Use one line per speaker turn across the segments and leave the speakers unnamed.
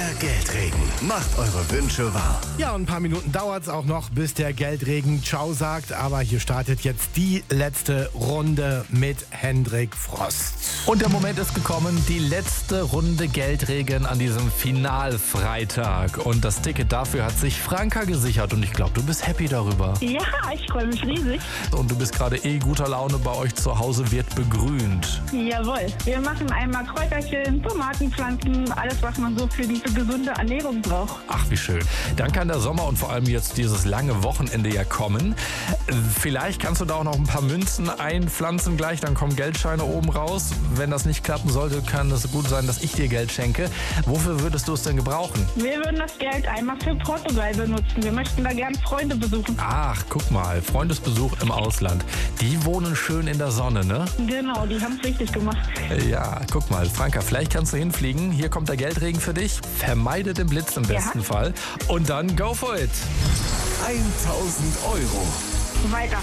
Geldregen. Macht eure Wünsche wahr.
Ja, und ein paar Minuten dauert es auch noch, bis der Geldregen Ciao sagt. Aber hier startet jetzt die letzte Runde mit Hendrik Frost.
Und der Moment ist gekommen, die letzte Runde Geldregen an diesem Finalfreitag. Und das Ticket dafür hat sich Franka gesichert. Und ich glaube, du bist happy darüber.
Ja, ich freue mich riesig.
Und du bist gerade guter Laune, bei euch zu Hause wird begrünt.
Jawohl. Wir machen einmal Kräuterchen, Tomatenpflanzen, alles, was man so für diese gesunde Ernährung braucht.
Ach, wie schön. Dann kann der Sommer und vor allem jetzt dieses lange Wochenende ja kommen. Vielleicht kannst du da auch noch ein paar Münzen einpflanzen gleich, dann kommen Geldscheine oben raus. Wenn das nicht klappen sollte, kann es gut sein, dass ich dir Geld schenke. Wofür würdest du es denn gebrauchen?
Wir würden das Geld einmal für Portugal benutzen. Wir möchten da gerne Freunde besuchen.
Ach, guck mal, Freundesbesuch im Ausland. Die wohnen schön in der Sonne, ne?
Genau, die haben es richtig gemacht.
Ja, guck mal, Franka, vielleicht kannst du hinfliegen. Hier kommt der Geldregen für dich. Vermeide den Blitz im besten Fall. Und dann go for it.
1000 Euro.
Weiter.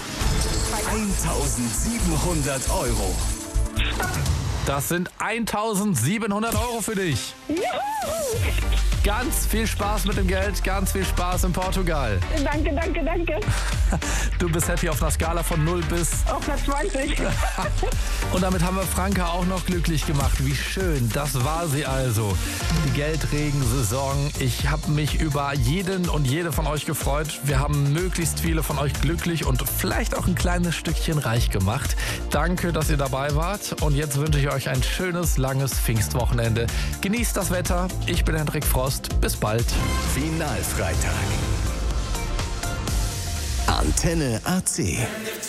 1700 Euro.
Das sind 1700 Euro für dich.
Juhu!
Ganz viel Spaß mit dem Geld, ganz viel Spaß in Portugal.
Danke, danke, danke.
Du bist happy auf einer Skala von 0 bis...
Auf Platz 20.
Und damit haben wir Franka auch noch glücklich gemacht. Wie schön, das war sie also. Die Geldregensaison. Ich habe mich über jeden und jede von euch gefreut. Wir haben möglichst viele von euch glücklich und vielleicht auch ein kleines Stückchen reich gemacht. Danke, dass ihr dabei wart. Und jetzt wünsche ich euch ein schönes, langes Pfingstwochenende. Genießt das Wetter. Ich bin Hendrik Frost. Bis bald.
Finalfreitag. Antenne AC.